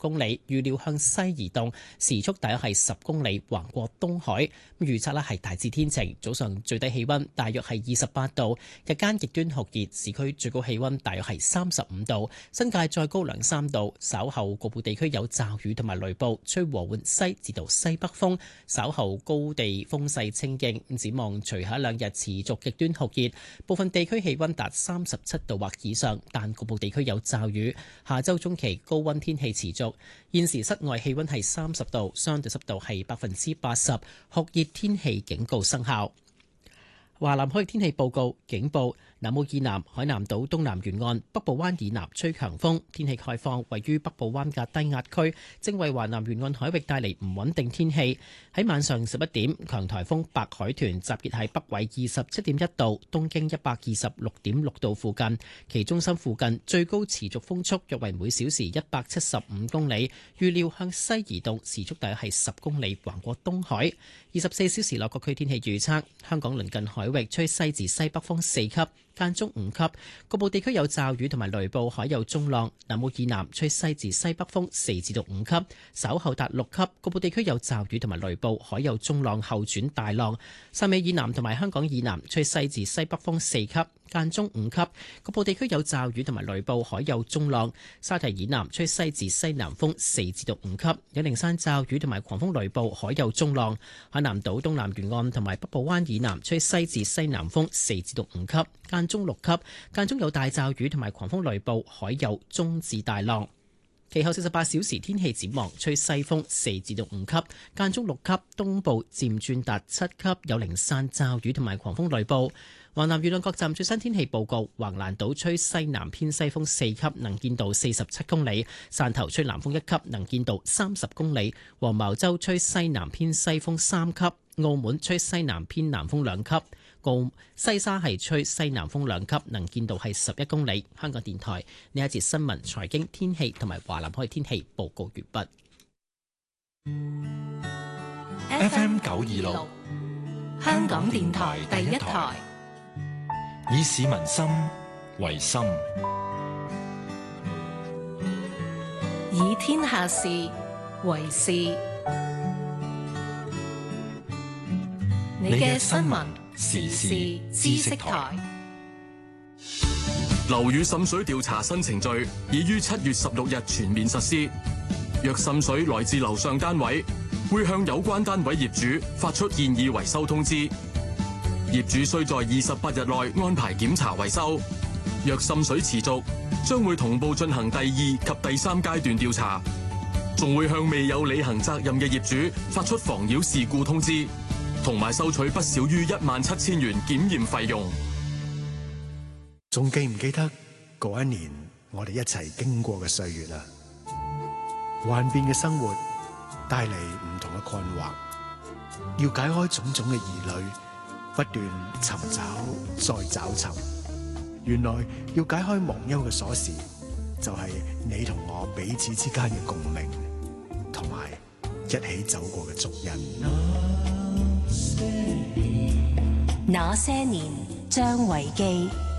公里，預料向西移動，時速大約係10公里，橫過東海。預測係大致天晴，早上最低氣溫大約係28度，日間極端酷熱，市區最高氣溫大約係35度，新界再高2-3度。稍後局部地區有驟雨同埋雷暴，吹和緩西至到西北風，稍後高地風勢清勁。展望隨後2日持續極端酷熱，部分地區氣溫達37度或以上，但局部地區有驟雨。下周中期高溫天氣持續。現時室外氣溫係30度，相對濕度係80%，酷熱天氣警告生效。華南海域天氣報告警報：南澳以南海南島東南沿岸北部灣以南吹強風，天氣概況。位於北部灣嘅低壓區正為華南沿岸海域帶嚟唔穩定天氣。喺晚上11點，強颱風白海豚集結喺北緯27.1度、東經126.6度附近，其中心附近最高持續風速約為每小時175公里，預料向西移動，時速大約係10公里，橫過東海。24小時內各區天氣預測：香港鄰近海域吹西至西北風4級，間中5級，局部地區有驟雨同埋雷暴，海有中浪。南澳以南吹西至西北風4至5級，稍後達6級，局部地區有驟雨同埋雷暴，海有中浪後轉大浪。汕尾以南同埋香港以南吹西至西北風4級，間中5級，局部地區有驟雨同埋雷暴，海有中浪。沙堤以南吹西至西南風4至到5級，有零散驟雨同埋狂風雷暴，海有中浪。海南島東南沿岸同埋北部灣以南吹西至西南風4至到5級，間中6級，間中有大驟雨同埋狂風雷暴，海有中至大浪。其後48小時天氣展望：吹西風4至到5級，間中6級，東部漸轉達7級，有零散驟雨同埋狂風雷暴。華南沿岸各站最新天氣報告：橫瀾島吹西南偏西風4級，能見度47公里；汕頭吹南風1級，能見度30公里；黃茅洲吹西南偏西風3級；澳門吹西南偏南風2級；西沙係吹西南風2級，能見度係11公里。香港電台呢一節新聞、財經、天氣同埋華南海天氣報告完畢。 FM 926，香港電台第一台，以市民心為心， 以天下事為事。你嘅新聞時事知識台。 樓宇滲水調查新程序已於7月16日全面實施。若滲水來自樓上單位，會向有關單位業主發出建議維修通知。業主須在28日內安排檢查維修。若滲水持續，將會同步進行第2及第3階段調查，仲會向未有履行責任嘅業主發出妨擾事故通知，同埋收取不少於17000元檢驗費用。 仲記唔記得嗰一年我哋一齊經過嘅歲月啊？幻變嘅生活帶嚟唔同嘅困惑，要解開種種嘅疑慮，不斷尋找再找尋。原來要解開忘憂嘅鎖匙，就係你同我彼此之間嘅共鳴，同埋一起走過嘅足印。 那些年，張維基。